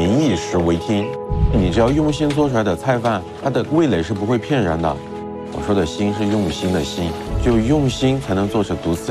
民以食为天。你只要用心做出来的菜饭，它的味蕾是不会骗人的。我说的心是用心的心，只有用心才能做出独此